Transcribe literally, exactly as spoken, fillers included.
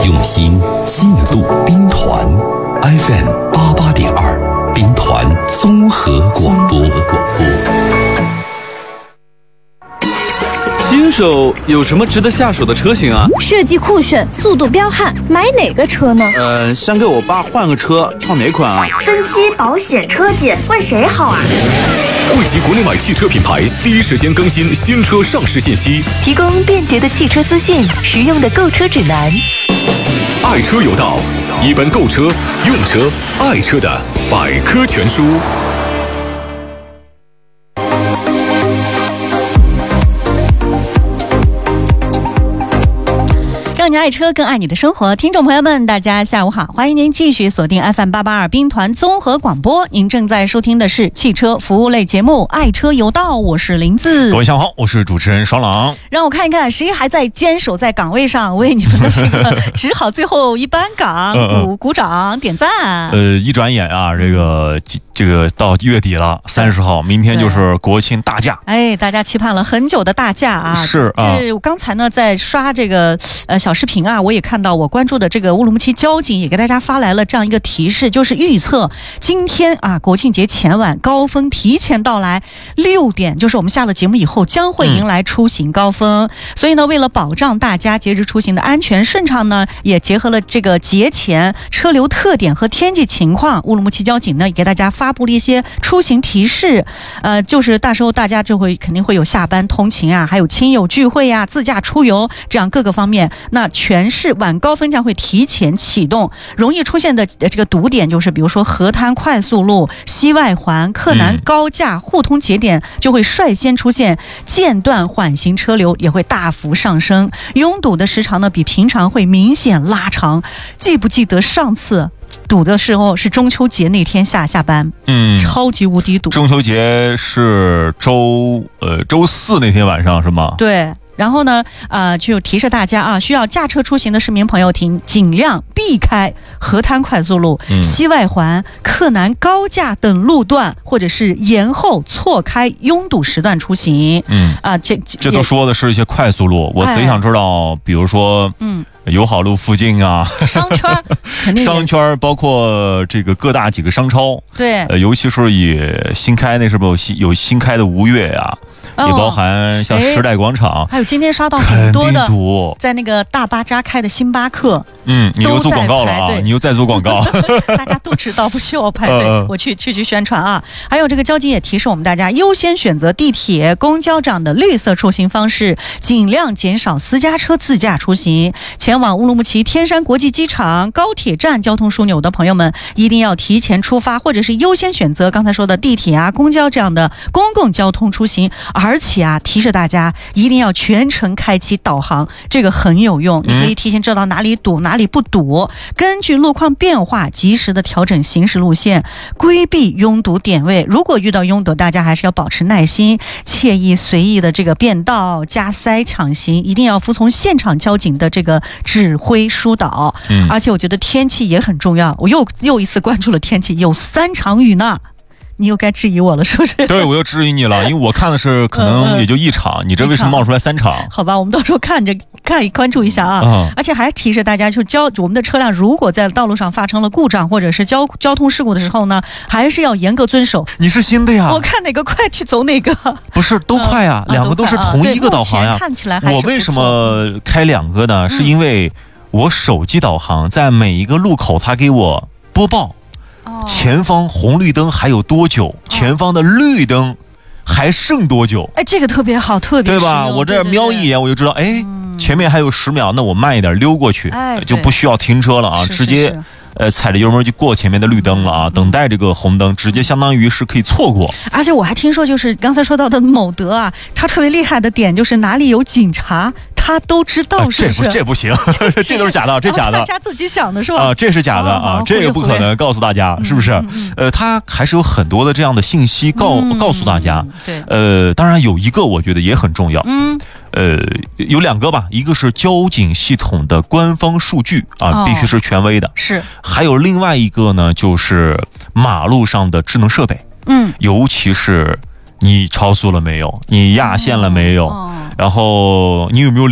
用心记录兵团 F M 八八点二，兵团综合广播。 新手有什么值得下手的车型啊？ 设计酷炫，速度彪悍，买哪个车呢？ 呃，想给我爸换个车，挑哪款啊？ 分期、保险、车检，问谁好啊？ 汇集国内外汽车品牌，第一时间更新新车上市信息， 提供便捷的汽车资讯，实用的购车指南。 爱车有道，一本购车、用车、爱车的百科全书。 让你爱车更爱你的生活，听众朋友们大家下午好，欢迎您继续锁定 F M 八八二兵团综合广播，您正在收听的是汽车服务类节目爱车有道，我是林子。 各位下午好，我是主持人爽朗。 让我看一看谁还在坚守在岗位上，为你们的这个只好最后一班岗鼓鼓掌点赞。 呃，一转眼啊，这个这个到月底了，三十号，明天就是国庆大假。 哎，大家期盼了很久的大假啊！ 是啊， 这我刚才呢在刷这个呃小视频啊，我也看到我关注的这个乌鲁木齐交警也给大家发来了这样一个提示，就是预测今天啊国庆节前晚高峰提前到来，六点就是我们下了节目以后将会迎来出行高峰。嗯、所以呢，为了保障大家节日出行的安全顺畅呢，也结合了这个节前车流特点和天气情况，乌鲁木齐交警呢也给大家发布了一些出行提示。呃，就是到时候大家就会肯定会有下班通勤啊，还有亲友聚会啊、自驾出游这样各个方面。那全市晚高峰将会提前启动，容易出现的这个堵点就是比如说河滩快速路、西外环、克南高架互通节点就会率先出现间断缓行车流，也会大幅上升，拥堵的时长呢比平常会明显拉长。记不记得上次堵的时候是中秋节那天下下班，嗯，超级无敌堵。 中秋节是周呃周四那天晚上是吗？ 对。然后呢，呃，就提示大家啊，需要驾车出行的市民朋友请尽量避开河滩快速路、嗯、西外环、克南高架等路段，或者是延后错开拥堵时段出行。嗯，啊，这这都说的是一些快速路，我贼想知道，比如说，嗯。友好路附近啊， 商圈肯定商圈包括这个各大几个商超， 对， 呃，尤其是以新开那是不是有新有新开的吴越呀、啊，哦、也包含像时代广场， 还有今天刷到很多的在那个大巴扎开的星巴克， 嗯，你又做广告了啊，你又在做广告， 大家都知道不需要排队，呃、我去去去宣传啊。还有这个交警也提示我们大家优先选择地铁、公交这样的绿色出行方式，尽量减少私家车自驾出行。前往乌鲁木齐天山国际机场、高铁站交通枢纽的朋友们，一定要提前出发，或者是优先选择刚才说的地铁啊、公交这样的公共交通出行。而且啊，提示大家一定要全程开启导航，这个很有用。你可以提前知道哪里堵、哪里不堵，根据路况变化，及时的调整行驶路线，规避拥堵点位。如果遇到拥堵，大家还是要保持耐心，惬意随意的这个变道、加塞、抢行，一定要服从现场交警的这个指挥疏导。嗯，而且我觉得天气也很重要，我又又一次关注了天气，有三场雨呢。你又该质疑我了，是不是？ 对，我又质疑你了，因为我看的是可能也就一场，嗯、你这为什么冒出来三场？ 好吧，我们到时候看着看关注一下啊。嗯、而且还提示大家，就交我们的车辆如果在道路上发生了故障或者是交交通事故的时候呢，还是要严格遵守。 你是新的呀？ 我看哪个快去走哪个。 不是都快呀、啊，两、嗯、个都是同一个导航呀、啊。 看起来还是我为什么开两个呢？是因为我手机导航在每一个路口，它给我播报。前方红绿灯还有多久？前方的绿灯还剩多久？ 哎，这个特别好，特别对吧？我这瞄一眼我就知道，哎，前面还有十秒，那我慢一点溜过去，哎，就不需要停车了啊，直接呃踩着油门就过前面的绿灯了啊，等待这个红灯，直接相当于是可以错过。 而且我还听说，就是刚才说到的某德啊，他特别厉害的点就是哪里有警察。他都知道是不是？ 啊、这不这不行，这都是假的，这假的， 大家自己想的是吧？ 啊，这是假的啊，这个不可能告诉大家，是不是？嗯、呃，他还是有很多的这样的信息告、嗯、告诉大家。对，呃，当然有一个我觉得也很重要。嗯，呃，有两个吧，一个是交警系统的官方数据啊，哦、必须是权威的。是，还有另外一个呢，就是马路上的智能设备。嗯，尤其是你超速了没有？你压线了没有？哦、然后你有没有